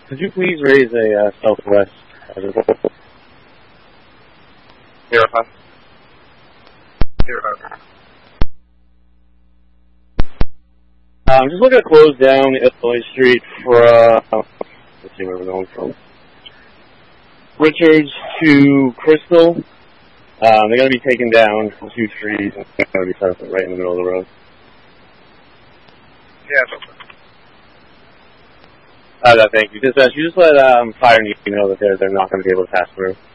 Could you please raise a southwest as a goal? Verify. Verify. I'm just looking to close down Illinois Street for, let's see where we're going from. Richards to Crystal. They're going to be taken down from 2 trees and they're going to be set up right in the middle of the road. Yeah, it's open. Thank you. You just let Fire Need know that they're not going to be able to pass through.